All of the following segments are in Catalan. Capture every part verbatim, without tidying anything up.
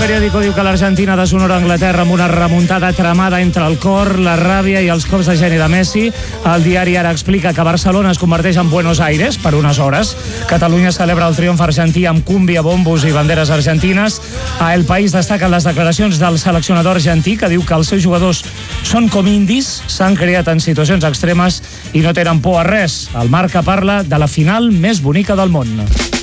Periódico diu que l'Argentina deshonora Anglaterra amb una remuntada tramada entre el cor, la ràbia i els cops de geni de Messi. El diari Ara explica que Barcelona es converteix en Buenos Aires per unes hores. Catalunya celebra el triomf argentí amb cúmbia, bombos i banderes argentines. A El País destaquen les declaracions del seleccionador argentí, que diu que els seus jugadors són com indis, s'han creat en situacions extremes i no tenen por a res. El Marca parla de la final més bonica del món.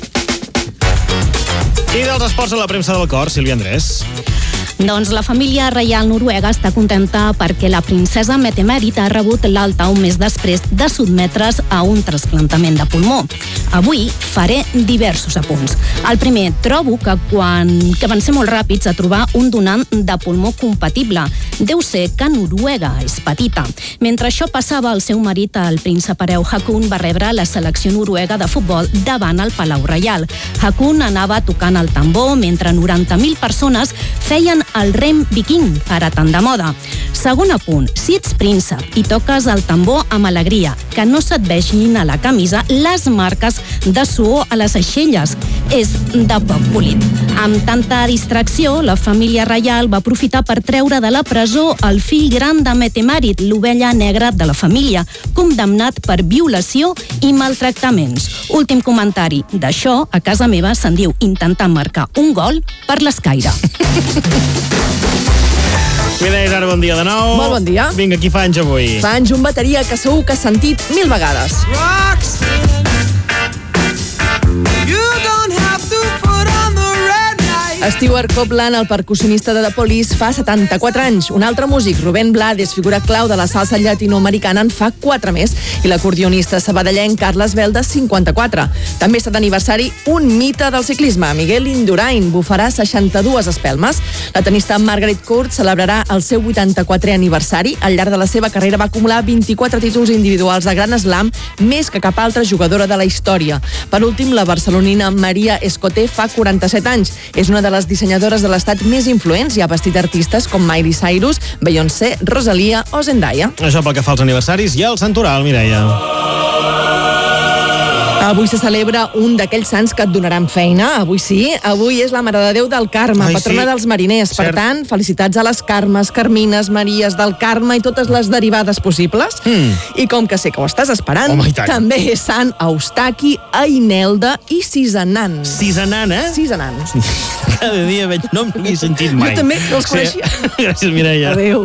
I dels esports a la premsa del cor, Sílvia Andrés. Doncs la família reial noruega està contenta perquè la princesa Mette-Marit ha rebut l'alta un mes després de sotmetre's a un trasplantament de pulmó. Avui faré diversos apunts. El primer, trobo que quan que van ser molt ràpids a trobar un donant de pulmó compatible. Deu ser que Noruega és petita. Mentre això passava, el seu marit, el príncep hereu Haakon, va rebre la selecció noruega de futbol davant el Palau Reial. Haakon anava tocant el tambor mentre noranta mil persones feien el rem viking, ara tan de moda. Segon apunt, si ets príncep i toques el tambor amb alegria, que no se't vegin a la camisa les marques de suor a les aixelles. És de poc polit. Amb tanta distracció, la família reial va aprofitar per treure de la presó el fill gran de Mette-Marit, l'ovella negra de la família, condemnat per violació i maltractaments. Últim comentari. D'això, a casa meva se'n diu intentar marcar un gol per l'escaire. Mireia, ara bon dia de nou. Molt bon dia. Vinga, qui fa anys avui? Fa anys un bateria que segur que has sentit mil vegades. Rocks. You don't have to put on the red light. Stuart Copeland, el percussionista de The Police, fa setanta-quatre anys. Un altre músic, Rubén Blades, figura clau de la salsa llatinoamericana, en fa quatre més. I l'acordionista sabadellenc Carles Belda, cinquanta-quatre. També està d'aniversari un mite del ciclisme, Miguel Indurain, bufarà seixanta-dues espelmes. La tenista Margaret Court celebrarà el seu vuitanta-quatrè aniversari. Al llarg de la seva carrera va acumular vint-i-quatre títols individuals de Grand Slam, més que cap altra jugadora de la història. Per últim, la barcelonina Maria Escoté fa quaranta-set anys. És una de les dissenyadores de l'estat més influents i ha vestit artistes com Miley Cyrus, Beyoncé, Rosalia o Zendaya. Això pel que fa als aniversaris i el santoral, Mireia. Avui se celebra un d'aquells sants que et donaran feina. Avui sí, avui és la Mare de Déu del Carme, Ai, patrona sí. dels mariners. Per Cert. tant, felicitats a les Carmes, Carmines, Maries del Carme i totes les derivades possibles. Mm. I com que sé que ho estàs esperant, Home, i tant. també és Sant Eustaqui, Ainelda i Cisanan. Cisanan, eh? Cisanan. Cada dia veig nom que no he sentit mai. Jo també no els coneixia. Sí. Gràcies, Mireia. Adéu.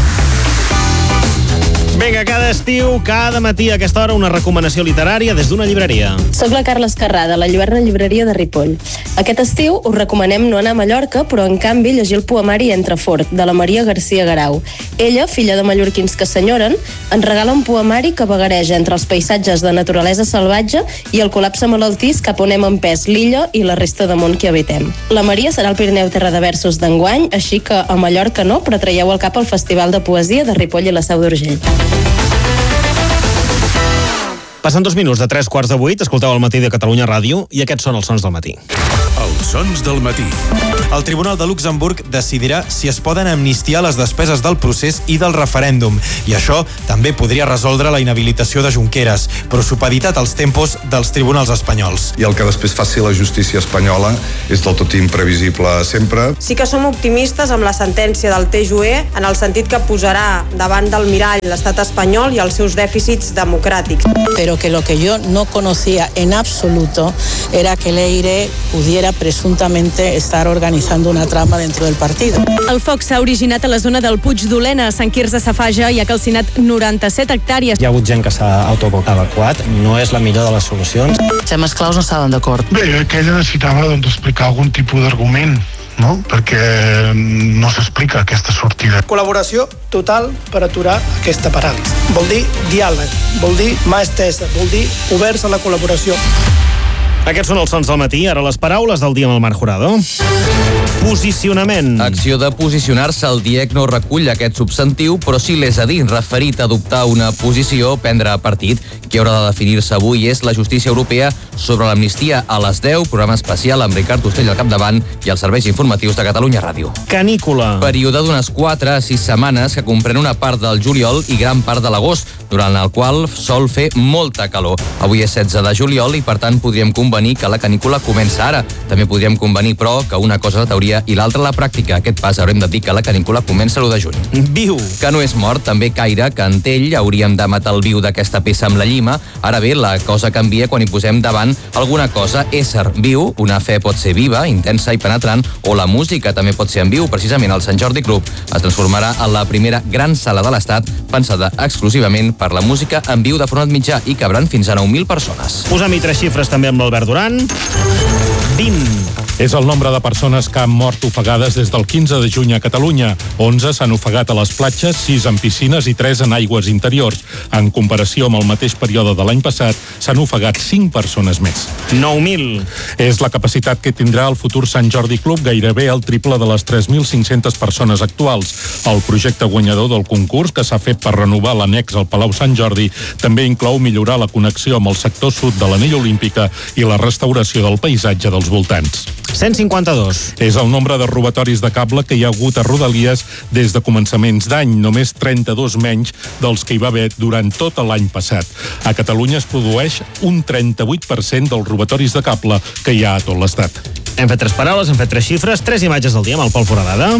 Vinga, cada estiu, cada matí a aquesta hora, una recomanació literària des d'una llibreria. Soc la Carla Escarrà, de la Lluerna Llibreria de Ripoll. Aquest estiu us recomanem no anar a Mallorca, però en canvi llegir el poemari Entrefort, de la Maria García Garau. Ella, filla de mallorquins que s'enyoren, ens regala un poemari que vagareja entre els paisatges de naturalesa salvatge i el col·lapse malaltís cap on hem empès l'illa i la resta de món que habitem. La Maria serà al Pirineu Terra de Versos d'enguany, així que a Mallorca no, però traieu el cap al Festival de Poesia de Ripoll i la Seu d'Urgell. Passen dos minuts de tres quarts de vuit, escolteu el matí de Catalunya Ràdio i aquests són els sons del matí. Els sons del matí. El Tribunal de Luxemburg decidirà si es poden amnistiar les despeses del procés i del referèndum, i això també podria resoldre la inhabilitació de Junqueras, però supeditat als tempos dels tribunals espanyols. I el que després faci la justícia espanyola és del tot imprevisible sempre. Sí que som optimistes amb la sentència del T J U E en el sentit que posarà davant del mirall l'estat espanyol i els seus dèficits democràtics. Pero que lo que yo no conocía en absoluto era que Leire pudiera presuntamente estar organizando una trama dentro del partido. El foc s'ha originat a la zona del Puig d'Olena, a Sant Quirze Safaja, i ha calcinat noranta-set hectàrees. Hi ha hagut gent que s'ha autoevacuat, no és la millor de les solucions. Sem esclaus no estaven d'acord. Bé, que ella necessitava doncs, explicar algun tipus d'argument, no? Perquè no s'explica aquesta sortida. Col·laboració total per aturar aquesta paràlisi. Vol dir diàleg, vol dir mà estesa, vol dir oberts a la col·laboració. Aquests són els sons del matí, ara les paraules del dia amb el Marc Jurado. Posicionament. Acció de posicionar-se. El D I E C no recull aquest substantiu, però sí l'és a dir, referit a adoptar una posició, prendre partit. Qui haurà de definir-se avui és la justícia europea sobre l'amnistia a les deu, programa especial amb Ricard Ostell al capdavant i els serveis informatius de Catalunya Ràdio. Canícula. Període d'unes quatre a sis setmanes que comprèn una part del juliol i gran part de l'agost. durant el qual sol fer molta calor. Avui és setze de juliol i, per tant, podríem convenir que la canícula comença ara. També podríem convenir, però, que una cosa és la teoria i l'altra la pràctica. Aquest pas haurem de dir que la canícula comença l'u de juny. Viu. Que no és mort, també caire, que en Tell hauríem de matar el viu d'aquesta peça amb la llima. Ara bé, la cosa canvia quan hi posem davant alguna cosa ésser viu. Una fe pot ser viva, intensa i penetrant, o la música també pot ser en viu. Precisament el Sant Jordi Club es transformarà en la primera gran sala de l'Estat pensada exclusivament per la música en viu de format mitjà i cabran fins a nou mil persones. Posem-hi tres xifres també amb l'Albert Duran. vint. És el nombre de persones que han mort ofegades des del quinze de juny a Catalunya. onze s'han ofegat a les platges, sis en piscines i tres en aigües interiors. En comparació amb el mateix període de l'any passat, s'han ofegat cinc persones més. nou mil. És la capacitat que tindrà el futur Sant Jordi Club, gairebé el triple de les tres mil cinc-centes persones actuals. El projecte guanyador del concurs, que s'ha fet per renovar l'annex al Palau Sant Jordi, també inclou millorar la connexió amb el sector sud de l'anella olímpica i la restauració del paisatge dels voltants. cent cinquanta-dos. És el nombre de robatoris de cable que hi ha hagut a Rodalies des de començaments d'any, només trenta-dos menys dels que hi va haver durant tot l'any passat. A Catalunya es produeix un trenta-vuit per cent dels robatoris de cable que hi ha a tot l'Estat. Hem fet tres paraules, hem fet tres xifres, tres imatges del dia amb el Pol Foradada.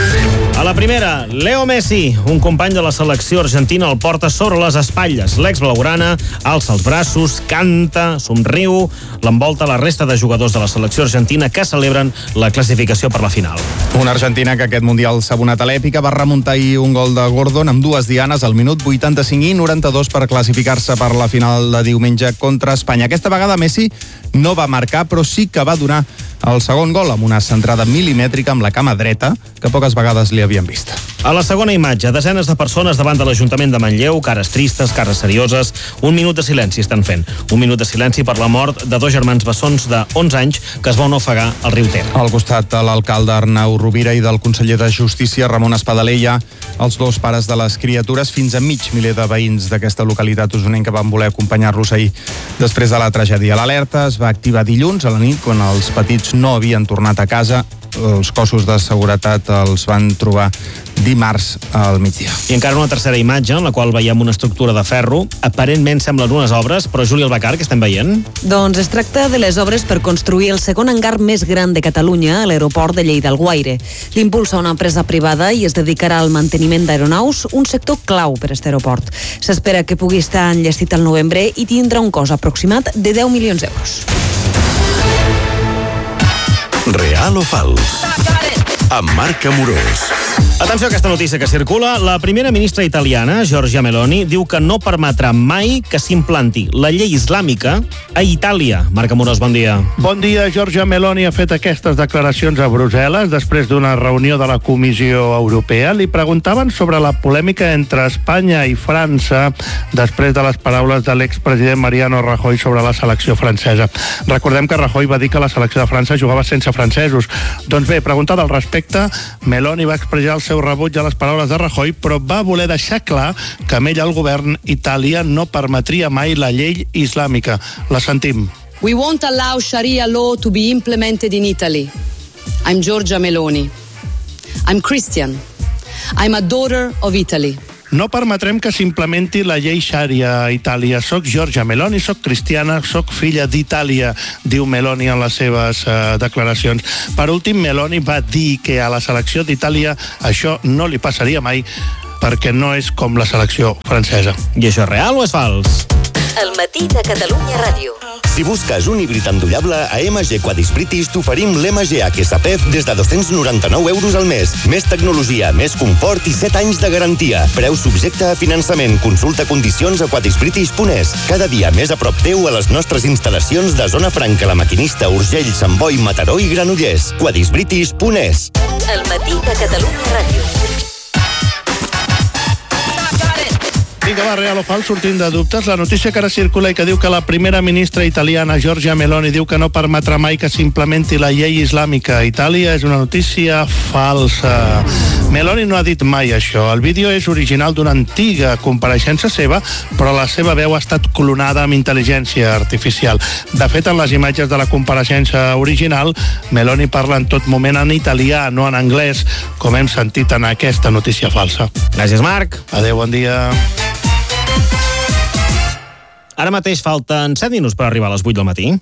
A la primera, Leo Messi, un company de la selecció argentina, el porta sobre les espatlles. L'ex-blaugrana alça els braços, canta, somriu, l'envolta la resta de jugadors de la selecció argentina que celebren la classificació per la final. Una Argentina que aquest Mundial s'ha abonat a l'èpica, va remuntar ahir un gol de Gordon amb dues dianes al minut vuitanta-cinc i noranta-dos per classificar-se per la final de diumenge contra Espanya. Aquesta vegada Messi no va marcar, però sí que va donar el segon gol amb una centrada milimètrica amb la cama dreta que poques vegades li havien vist. A la segona imatge, desenes de persones davant de l'Ajuntament de Manlleu, cares tristes, cares serioses. Un minut de silenci estan fent. Un minut de silenci per la mort de dos germans bessons de onze anys que es van ofegar al riu Ter. Al costat de l'alcalde Arnau Rovira i del conseller de Justícia Ramon Espadalella, els dos pares de les criatures, fins a mig miler de veïns d'aquesta localitat usonenca van voler acompanyar-los ahir després de la tragèdia. L'alerta es va activar dilluns a la nit quan els petits no havien tornat a casa. Els cossos de seguretat els van trobar dimarts al migdia. I encara una tercera imatge en la qual veiem una estructura de ferro. Aparentment semblen unes obres, però Júlia Albacar, què estem veient? Doncs es tracta de les obres per construir el segon hangar més gran de Catalunya a l'aeroport de Lleida-Alguaire. L'impulsa una empresa privada i es dedicarà al manteniment d'aeronaus, un sector clau per aquest aeroport. S'espera que pugui estar enllestit al novembre i tindrà un cost aproximat de deu milions d'euros. Real o fals? Amb Marc Amorós. Atenció a aquesta notícia que circula. La primera ministra italiana, Giorgia Meloni, diu que no permetrà mai que s'implanti la llei islàmica a Itàlia. Marc Amorós, bon dia. Bon dia. Giorgia Meloni ha fet aquestes declaracions a Brussel·les després d'una reunió de la Comissió Europea. Li preguntaven sobre la polèmica entre Espanya i França després de les paraules de l'expresident Mariano Rajoy sobre la selecció francesa. Recordem que Rajoy va dir que la selecció de França jugava sense francesos. Doncs bé, preguntada al respecte, Meloni va expressar el seu rebuig a les paraules de Rajoy, però va voler deixar clar que amb ell el govern italià no permetria mai la llei islàmica. La sentim. We won't allow Sharia law to be implemented in Italy. I'm Giorgia Meloni. I'm Christian. I'm a daughter of Italy. No permetrem que s'implementi la llei Sharia a Itàlia. Soc Giorgia Meloni, soc cristiana, soc filla d'Itàlia, diu Meloni en les seves uh, declaracions. Per últim, Meloni va dir que a la selecció d'Itàlia això no li passaria mai perquè no és com la selecció francesa. I això és real o és fals? El matí de Catalunya Ràdio. Si busques un híbrid endollable, a M G Quadis British t'oferim l'M G H S P F des de dos-cents noranta-nou euros al mes. Més tecnologia, més confort i set anys de garantia. Preu subjecte a finançament. Consulta condicions a quadis british punt es. Cada dia més a prop teu a les nostres instal·lacions de Zona Franca, La Maquinista, Urgell, Sant Boi, Mataró i Granollers. quadis british punt es. El matí de Catalunya Ràdio. Vinga, va, real o fals, sortint de dubtes. La notícia que ara circula i que diu que la primera ministra italiana, Giorgia Meloni, diu que no permetrà mai que s'implementi la llei islàmica a Itàlia és una notícia falsa. Meloni no ha dit mai això. El vídeo és original d'una antiga compareixença seva, però la seva veu ha estat clonada amb intel·ligència artificial. De fet, en les imatges de la compareixença original, Meloni parla en tot moment en italià, no en anglès, com hem sentit en aquesta notícia falsa. Gràcies, Marc. Adéu, bon dia. Ara mateix falten set minuts per arribar a les vuit del matí.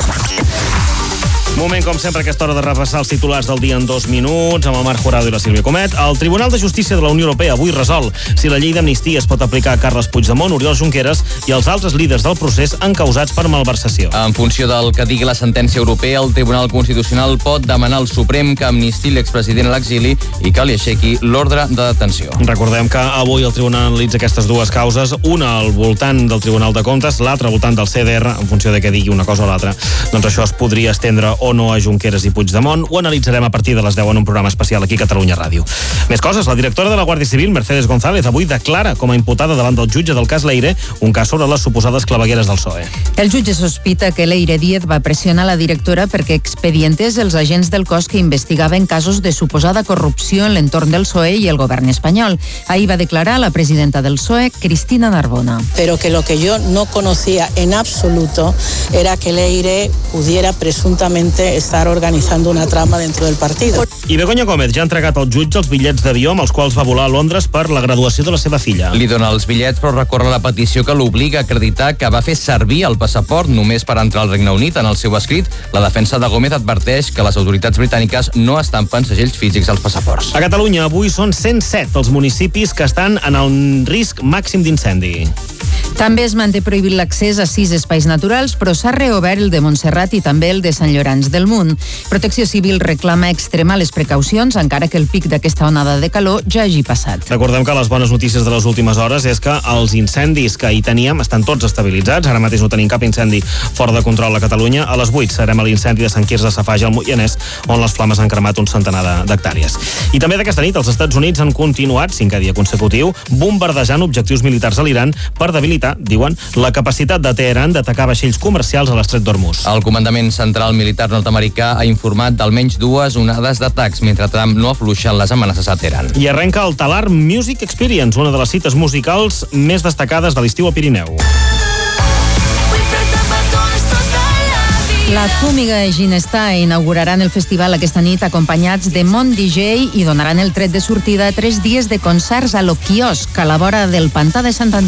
Moment, com sempre, a aquesta hora de repassar els titulars del dia en dos minuts, amb el Marc Jurado i la Sílvia Comet. El Tribunal de Justícia de la Unió Europea avui resol si la llei d'amnistia es pot aplicar a Carles Puigdemont, Oriol Junqueras i els altres líders del procés encausats per malversació. En funció del que digui la sentència europea, el Tribunal Constitucional pot demanar al Suprem que amnistiï l'expresident a l'exili i que li aixequi l'ordre de detenció. Recordem que avui el Tribunal analitza aquestes dues causes, una al voltant del Tribunal de Comptes, l'altra al voltant del C D R, en funció de què digui una cosa o l'altra. Doncs això es podria estendre o no a Junqueras i Puigdemont. Ho analitzarem a partir de les deu en un programa especial aquí a Catalunya Ràdio. Més coses, la directora de la Guàrdia Civil, Mercedes González, avui declara com a imputada davant del jutge del cas Leire un cas sobre les suposades clavegueres del P S O E. El jutge sospita que Leire Díez va pressionar la directora perquè expedientés els agents del cos que investigaven casos de suposada corrupció en l'entorn del P S O E i el govern espanyol. Ahí va declarar la presidenta del P S O E, Cristina Narbona. Pero que lo que yo no conocía en absoluto era que Leire pudiera presuntamente estar organizando una trama dentro del partido. I Begoña Gómez ja ha entregat al jutge els bitllets d'avió amb els quals va volar a Londres per la graduació de la seva filla. Li dona els bitllets però recorre la petició que l'obliga a acreditar que va fer servir el passaport només per entrar al Regne Unit. En el seu escrit, la defensa de Gómez adverteix que les autoritats britàniques no estampen segells físics als passaports. A Catalunya avui són cent set els municipis que estan en el risc màxim d'incendi. També es manté prohibit l'accés a sis espais naturals, però s'ha reobert el de Montserrat i també el de Sant Llorenç del Munt. Protecció Civil reclama extremar les precaucions, encara que el pic d'aquesta onada de calor ja hagi passat. Recordem que les bones notícies de les últimes hores és que els incendis que hi teníem estan tots estabilitzats. Ara mateix no tenim cap incendi fora de control a Catalunya. A les vuit serem a l'incendi de Sant Quirze Safaja al Moianès, on les flames han cremat un centenar d'hectàrees. I també d'aquesta nit els Estats Units han continuat, cinquè dia consecutiu, bombardejant objectius militars a l'Iran per debilitar, diuen, la capacitat de Teheran d'atacar vaixells comercials a l'estret d'Hormuz. El comandament central militar nord-americà ha informat d'almenys dues onades d'atacs, mentre Trump no afluixa les amenaces a Teheran. I arrenca el Talar Music Experience, una de les cites musicals més destacades de l'estiu a Pirineu. La Zúñiga Ginestà inauguraran el festival aquesta nit acompanyats de Mont D J i donaran el tret de sortida a tres dies de concerts a lo quiosc a la vora del pantà de Sant Antoni.